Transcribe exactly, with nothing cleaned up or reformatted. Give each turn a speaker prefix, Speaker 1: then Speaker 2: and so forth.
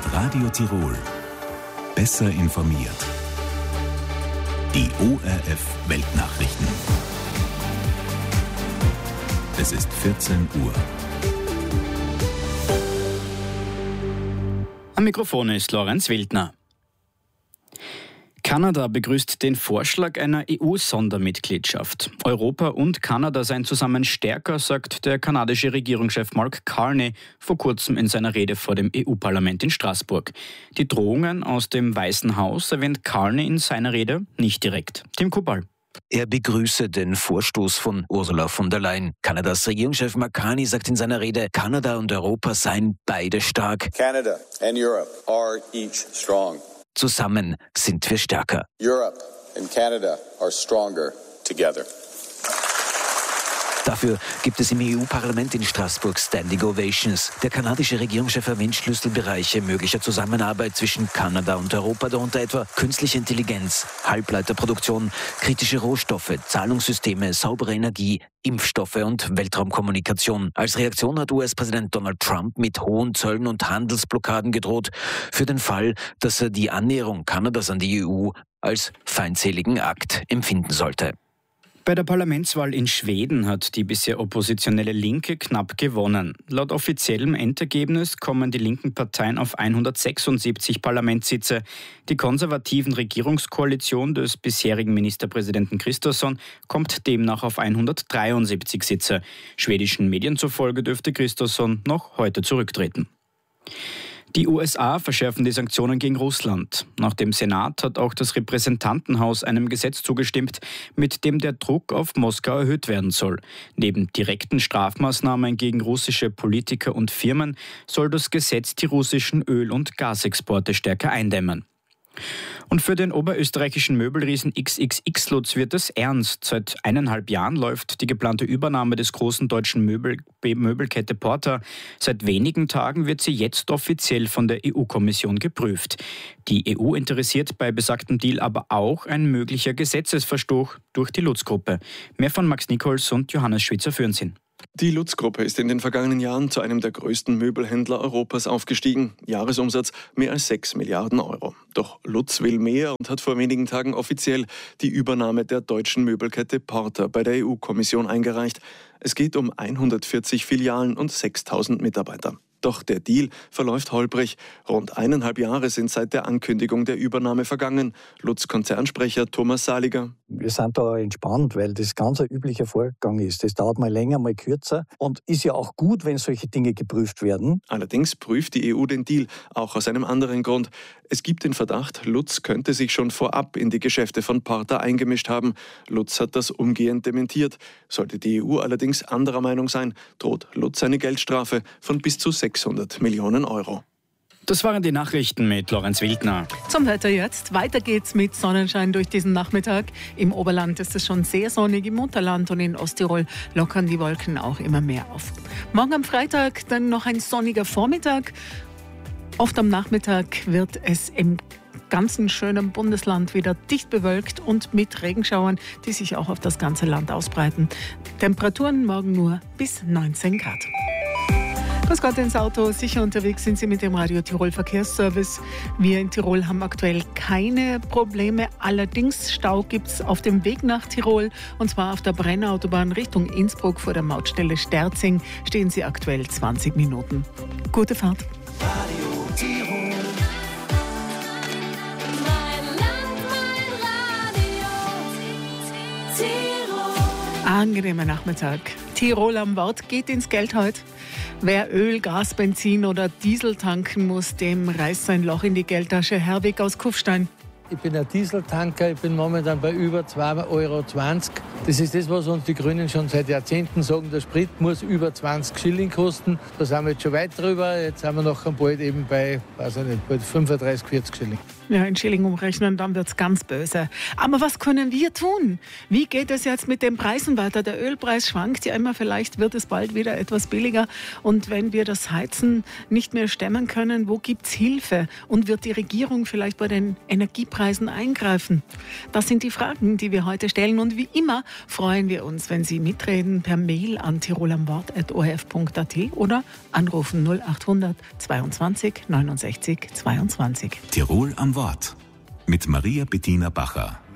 Speaker 1: Mit Radio Tirol. Besser informiert. Die O R F Weltnachrichten. Es ist vierzehn Uhr.
Speaker 2: Am Mikrofon ist Lorenz Wildner. Kanada begrüßt den Vorschlag einer E U-Sondermitgliedschaft. Europa und Kanada seien zusammen stärker, sagt der kanadische Regierungschef Mark Carney vor kurzem in seiner Rede vor dem E U-Parlament in Straßburg. Die Drohungen aus dem Weißen Haus erwähnt Carney in seiner Rede nicht direkt. Tim Kubal.
Speaker 3: Er begrüße den Vorstoß von Ursula von der Leyen. Kanadas Regierungschef Mark Carney sagt in seiner Rede, Kanada und Europa seien beide stark.
Speaker 4: Canada and Europe are each strong.
Speaker 3: Zusammen sind wir stärker.
Speaker 4: Europe and Canada are stronger together.
Speaker 3: Dafür gibt es im E U-Parlament in Straßburg Standing Ovations. Der kanadische Regierungschef erwähnt Schlüsselbereiche möglicher Zusammenarbeit zwischen Kanada und Europa, darunter etwa künstliche Intelligenz, Halbleiterproduktion, kritische Rohstoffe, Zahlungssysteme, saubere Energie, Impfstoffe und Weltraumkommunikation. Als Reaktion hat U S-Präsident Donald Trump mit hohen Zöllen und Handelsblockaden gedroht, für den Fall, dass er die Annäherung Kanadas an die E U als feindseligen Akt empfinden sollte.
Speaker 2: Bei der Parlamentswahl in Schweden hat die bisher oppositionelle Linke knapp gewonnen. Laut offiziellem Endergebnis kommen die linken Parteien auf hundertsechsundsiebzig Parlamentssitze. Die konservativen Regierungskoalition des bisherigen Ministerpräsidenten Kristersson kommt demnach auf hundertdreiundsiebzig Sitze. Schwedischen Medien zufolge dürfte Kristersson noch heute zurücktreten. Die U S A verschärfen die Sanktionen gegen Russland. Nach dem Senat hat auch das Repräsentantenhaus einem Gesetz zugestimmt, mit dem der Druck auf Moskau erhöht werden soll. Neben direkten Strafmaßnahmen gegen russische Politiker und Firmen soll das Gesetz die russischen Öl- und Gasexporte stärker eindämmen. Und für den oberösterreichischen Möbelriesen X X X Lutz wird es ernst. Seit eineinhalb Jahren läuft die geplante Übernahme des großen deutschen Möbel- Möbelkette Porter. Seit wenigen Tagen wird sie jetzt offiziell von der E U-Kommission geprüft. Die E U interessiert bei besagtem Deal aber auch ein möglicher Gesetzesverstoß durch die Lutz-Gruppe. Mehr von Max Nichols und Johannes Schwitzer führen Sie.
Speaker 5: Die Lutz-Gruppe ist in den vergangenen Jahren zu einem der größten Möbelhändler Europas aufgestiegen. Jahresumsatz mehr als sechs Milliarden Euro. Doch Lutz will mehr und hat vor wenigen Tagen offiziell die Übernahme der deutschen Möbelkette Porter bei der E U-Kommission eingereicht. Es geht um hundertvierzig Filialen und sechstausend Mitarbeiter. Doch der Deal verläuft holprig. Rund eineinhalb Jahre sind seit der Ankündigung der Übernahme vergangen. Lutz-Konzernsprecher Thomas Saliger.
Speaker 6: Wir sind da entspannt, weil das ganz ein üblicher Vorgang ist. Das dauert mal länger, mal kürzer und ist ja auch gut, wenn solche Dinge geprüft werden.
Speaker 5: Allerdings prüft die E U den Deal auch aus einem anderen Grund. Es gibt den Verdacht, Lutz könnte sich schon vorab in die Geschäfte von Porter eingemischt haben. Lutz hat das umgehend dementiert. Sollte die E U allerdings anderer Meinung sein, droht Lutz eine Geldstrafe von bis zu sechshundert Millionen Euro.
Speaker 2: Das waren die Nachrichten mit Lorenz Wildner.
Speaker 7: Zum Wetter jetzt. Weiter geht's mit Sonnenschein durch diesen Nachmittag. Im Oberland ist es schon sehr sonnig, im Unterland und in Osttirol lockern die Wolken auch immer mehr auf. Morgen am Freitag dann noch ein sonniger Vormittag. Oft am Nachmittag wird es im ganzen schönen Bundesland wieder dicht bewölkt und mit Regenschauern, die sich auch auf das ganze Land ausbreiten. Temperaturen morgen nur bis neunzehn Grad. Grüß Gott ins Auto. Sicher unterwegs sind Sie mit dem Radio Tirol Verkehrsservice. Wir in Tirol haben aktuell keine Probleme. Allerdings Stau gibt es auf dem Weg nach Tirol. Und zwar auf der Brenner-Autobahn Richtung Innsbruck vor der Mautstelle Sterzing stehen Sie aktuell zwanzig Minuten. Gute Fahrt.
Speaker 8: Radio Tirol. Mein Land, mein Radio Tirol.
Speaker 7: Angenehmer Nachmittag. Tirol am Wort geht ins Geld heute. Wer Öl, Gas, Benzin oder Diesel tanken muss, dem reißt sein Loch in die Geldtasche. Herwig aus Kufstein.
Speaker 9: Ich bin ein Dieseltanker, ich bin momentan bei über zwei Euro zwanzig. Das ist das, was uns die Grünen schon seit Jahrzehnten sagen, der Sprit muss über zwanzig Schilling kosten. Da sind wir jetzt schon weit drüber, jetzt sind wir noch bald eben bei, weiß ich nicht, bald fünfunddreißig, vierzig Schilling.
Speaker 7: Ja, in Schilling umrechnen, dann wird's ganz böse. Aber was können wir tun? Wie geht es jetzt mit den Preisen weiter? Der Ölpreis schwankt ja immer, vielleicht wird es bald wieder etwas billiger. Und wenn wir das Heizen nicht mehr stemmen können, wo gibt's Hilfe? Und wird die Regierung vielleicht bei den Energiepreisen Spritpreisen eingreifen? Das sind die Fragen, die wir heute stellen. Und wie immer freuen wir uns, wenn Sie mitreden per Mail an tirolamwort at o r f punkt a t oder anrufen null achthundert zweiundzwanzig neunundsechzig zweiundzwanzig.
Speaker 1: Tirol am Wort mit Maria Bettina Bacher.